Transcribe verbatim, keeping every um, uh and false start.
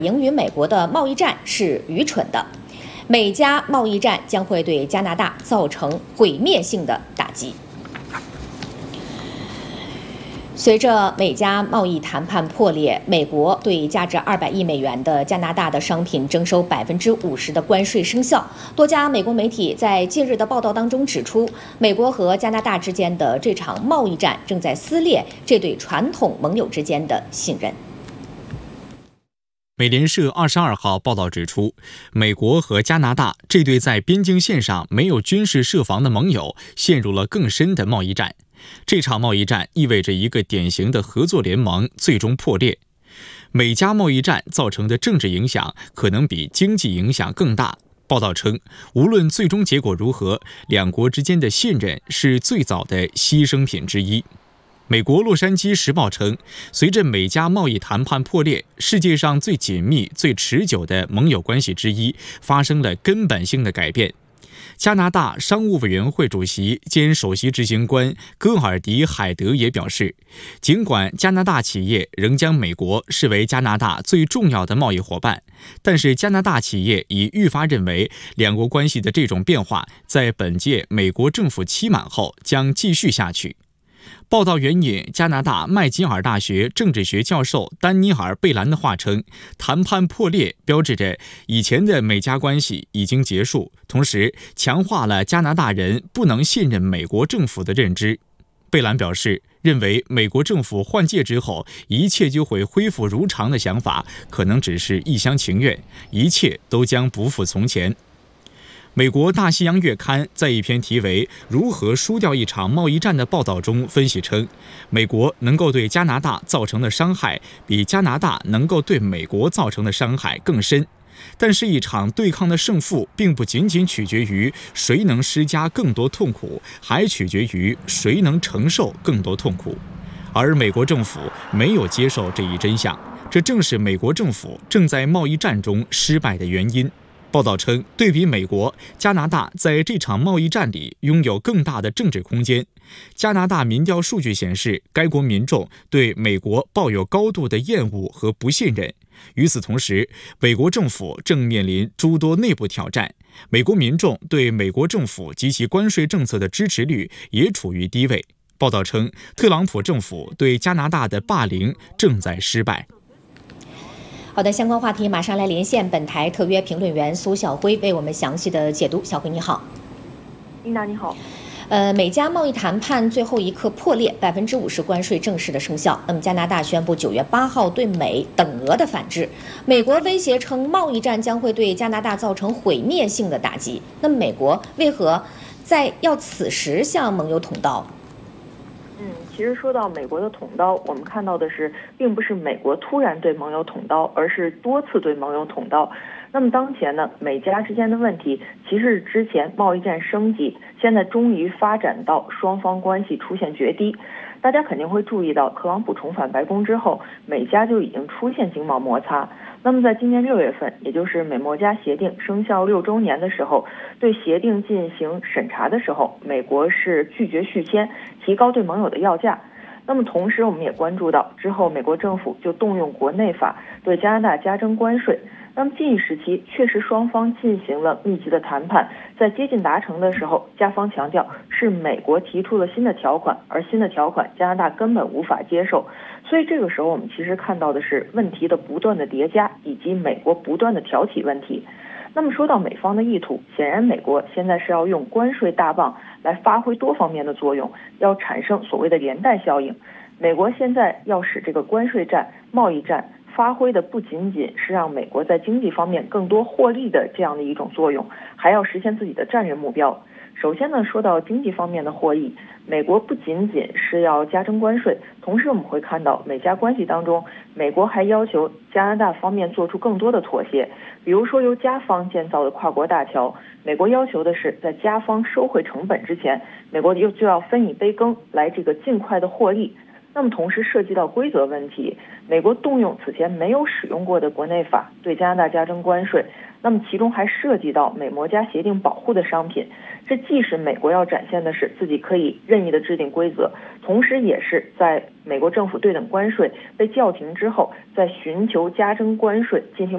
赢与美国的贸易战是愚蠢的，美加贸易战将会对加拿大造成毁灭性的打击。随着美加贸易谈判破裂，美国对价值二百亿美元的加拿大的商品征收百分之五十的关税生效。多家美国媒体在近日的报道当中指出，美国和加拿大之间的这场贸易战正在撕裂这对传统盟友之间的信任。 美联社二十二号报道指出，美国和加拿大这对在边境线上没有军事设防的盟友陷入了更深的贸易战。这场贸易战意味着一个典型的合作联盟最终破裂。美加贸易战造成的政治影响可能比经济影响更大。报道称，无论最终结果如何，两国之间的信任是最早的牺牲品之一。美国《洛杉矶时报》称，随着美加贸易谈判破裂，世界上最紧密、最持久的盟友关系之一发生了根本性的改变。加拿大商务委员会主席兼首席执行官戈尔迪·海德也表示，尽管加拿大企业仍将美国视为加拿大最重要的贸易伙伴，但是加拿大企业已愈发认为，两国关系的这种变化在本届美国政府期满后将继续下去。报道援引加拿大麦吉尔大学政治学教授丹尼尔·贝兰的话称，谈判破裂标志着以前的美加关系已经结束，同时强化了加拿大人不能信任美国政府的认知。贝兰表示，认为美国政府换届之后一切就会恢复如常的想法可能只是一厢情愿，一切都将不复从前。美国大西洋月刊在一篇题为《如何输掉一场贸易战》的报道中分析称，美国能够对加拿大造成的伤害比加拿大能够对美国造成的伤害更深。但是，一场对抗的胜负并不仅仅取决于谁能施加更多痛苦，还取决于谁能承受更多痛苦。而美国政府没有接受这一真相，这正是美国政府正在贸易战中失败的原因。报道称，对比美国，加拿大在这场贸易战里拥有更大的政治空间。加拿大民调数据显示，该国民众对美国抱有高度的厌恶和不信任。与此同时，美国政府正面临诸多内部挑战，美国民众对美国政府及其关税政策的支持率也处于低位。报道称，特朗普政府对加拿大的霸凌正在失败。 好的，相关话题马上来连线本台特约评论员苏晓辉，为我们详细的解读。小辉你好。 琳达你好。 呃，美加贸易谈判最后一刻破裂，百分之五十关税正式的生效。那么加拿大宣布九月八号对美等额的反制。美国威胁称贸易战将会对加拿大造成毁灭性的打击。那么美国为何在要此时向盟友捅刀？ 嗯，其实说到美国的捅刀，我们看到的是，并不是美国突然对盟友捅刀，而是多次对盟友捅刀。那么当前呢，美加之间的问题，其实是之前贸易战升级，现在终于发展到双方关系出现决堤。大家肯定会注意到，特朗普重返白宫之后，美加就已经出现经贸摩擦。那么在今年六月份，也就是美墨加协定生效六周年的时候，对协定进行审查的时候，美国是拒绝续签，提高对盟友的要价。那么同时，我们也关注到，之后美国政府就动用国内法对加拿大加征关税。那么近一时期，确实双方进行了密集的谈判，在接近达成的时候，加方强调是美国提出了新的条款，而新的条款加拿大根本无法接受。所以这个时候，我们其实看到的是问题的不断的叠加，以及美国不断的挑起问题。那么说到美方的意图，显然美国现在是要用关税大棒来发挥多方面的作用，要产生所谓的连带效应。美国现在要使这个关税战、贸易战发挥的不仅仅是让美国在经济方面更多获利的这样的一种作用，还要实现自己的战略目标。首先呢，说到经济方面的获益，美国不仅仅是要加征关税，同时我们会看到美加关系当中，美国还要求加拿大方面做出更多的妥协，比如说由加方建造的跨国大桥，美国要求的是在加方收回成本之前，美国又就要分一杯羹来这个尽快的获利。那么同时涉及到规则问题，美国动用此前没有使用过的国内法对加拿大加征关税，那么其中还涉及到美墨加协定保护的商品，这既是美国要展现的是自己可以任意的制定规则，同时也是在美国政府对等关税被叫停之后，在寻求加征关税进行